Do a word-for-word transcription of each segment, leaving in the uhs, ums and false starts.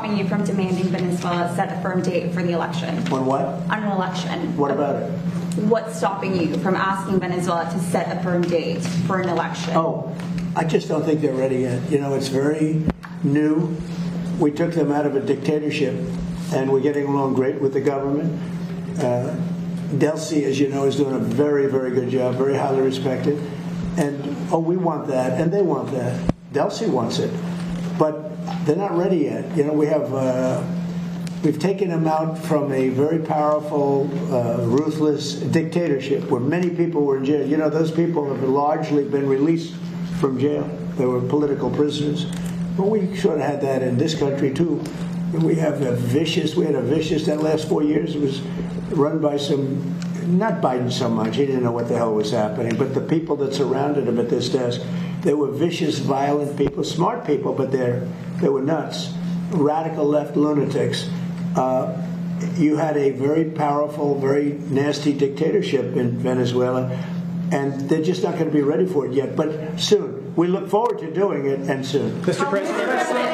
stopping you from demanding Venezuela set a firm date for the election? On what? On an election. What about it? What's stopping you from asking Venezuela to set a firm date for an election? Oh, I just don't think they're ready yet. You know, it's very new. We took them out of a dictatorship, and we're getting along great with the government. Uh, Delcy, as you know, is doing a very, very good job, very highly respected. And, oh, we want that, and they want that. Delcy wants it. But they're not ready yet. You know, we have, uh, we've taken them out from a very powerful, uh, ruthless dictatorship where many people were in jail. You know, those people have largely been released from jail. They were political prisoners. But we sort of had that in this country, too. We have a vicious, we had a vicious, that last four years, it was run by some, not Biden so much, he didn't know what the hell was happening, but the people that surrounded him at this desk, they were vicious, violent people, smart people, but they're, they were nuts, radical left lunatics. Uh, you had a very powerful, very nasty dictatorship in Venezuela, and they're just not going to be ready for it yet, but soon. We look forward to doing it, and soon. Mister President,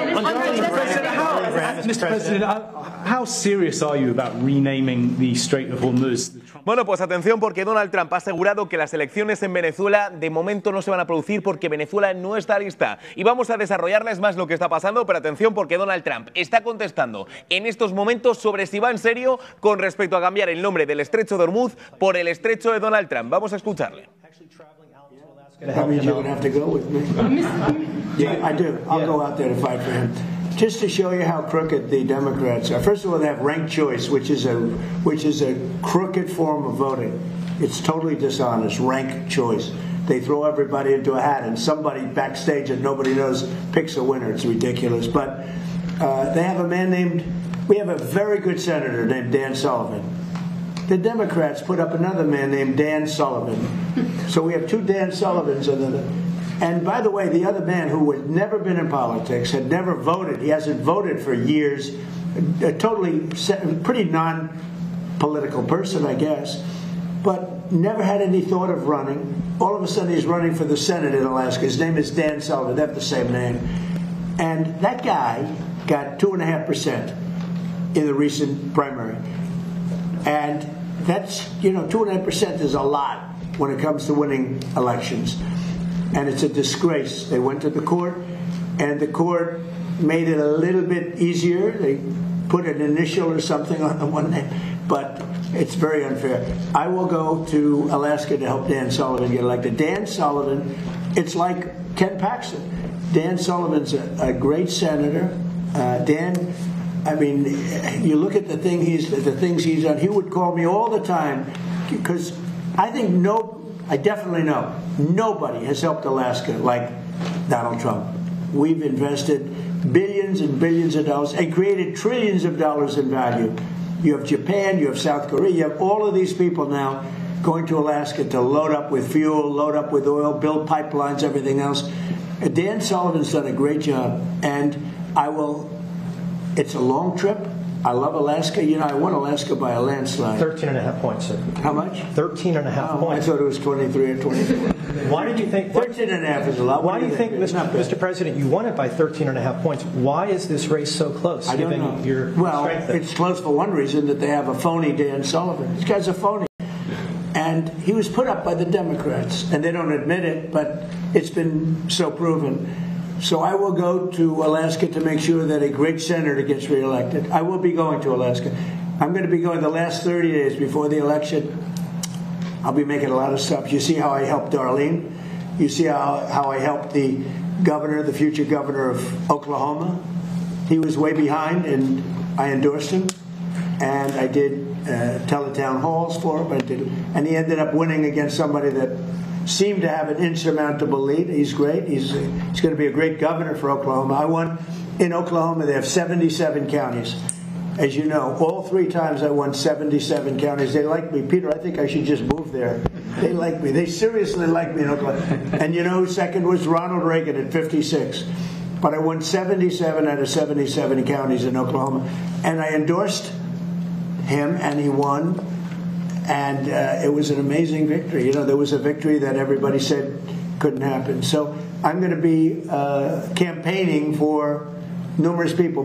Mister President, how serious are you about renaming the Strait of Hormuz? Bueno, pues atención, porque Donald Trump ha asegurado que las elecciones en Venezuela de momento no se van a producir porque Venezuela no está lista. Y vamos a desarrollarles más lo que está pasando, pero atención porque Donald Trump está contestando en estos momentos sobre si va en serio con respecto a cambiar el nombre del Estrecho de Hormuz por el Estrecho de Donald Trump. Vamos a escucharle. That means you're going to have to go with me. Yeah, I do. I'll go out there to fight for him. Just to show you how crooked the Democrats are. First of all, they have ranked choice, which is a which is a crooked form of voting. It's totally dishonest. Ranked choice. They throw everybody into a hat, and somebody backstage that nobody knows picks a winner. It's ridiculous. But uh, they have a man named. We have a very good senator named Dan Sullivan. The Democrats put up another man named Dan Sullivan. So we have two Dan Sullivans. And by the way, the other man who had never been in politics, had never voted, he hasn't voted for years, a totally pretty non-political person, I guess, but never had any thought of running. All of a sudden he's running for the Senate in Alaska. His name is Dan Sullivan. They have the same name. And that guy got two and a half percent in the recent primary. And that's, you know, two and a half percent is a lot when it comes to winning elections. And it's a disgrace. They went to the court, and the court made it a little bit easier. They put an initial or something on the one name, but it's very unfair. I will go to Alaska to help Dan Sullivan get elected. Dan Sullivan, it's like Ken Paxton. Dan Sullivan's a, a great senator. Uh, Dan, I mean, you look at the thing he's the things he's done. He would call me all the time because I think no, I definitely know nobody has helped Alaska like Donald Trump. We've invested billions and billions of dollars and created trillions of dollars in value. You have Japan, you have South Korea, you have all of these people now going to Alaska to load up with fuel, load up with oil, build pipelines, everything else. Dan Sullivan's done a great job, and I will. It's a long trip. I love Alaska. You know, I won Alaska by a landslide. Thirteen and a half points, sir. How much? Thirteen and a half oh, points. I thought it was twenty-three or twenty-four. Why did you think... Thirteen and a half is a lot. Why do you think, think Mister Mister President, you won it by thirteen and a half points? Why is this race so close? I don't given know. Your well, strength? It's close for one reason, that they have a phony Dan Sullivan. This guy's a phony. And he was put up by the Democrats, and they don't admit it, but it's been so proven. So I will go to Alaska to make sure that a great senator gets reelected. I will be going to Alaska. I'm going to be going the last thirty days before the election. I'll be making a lot of stops. You see how I helped Darlene? You see how, how I helped the governor, the future governor of Oklahoma? He was way behind, and I endorsed him. And I did uh, teletown halls for him. I did, and he ended up winning against somebody that seemed to have an insurmountable lead. He's great. He's, he's going to be a great governor for Oklahoma. I won in Oklahoma. They have seventy-seven counties. As you know, all three times I won seventy-seven counties. They like me. Peter, I think I should just move there. They like me. They seriously like me in Oklahoma. And you know who second was? Ronald Reagan at fifty-six. But I won seventy-seven out of seventy-seven counties in Oklahoma. And I endorsed him, and he won. And uh, it was an amazing victory. You know, there was a victory that everybody said couldn't happen. So I'm going to be uh, campaigning for numerous people.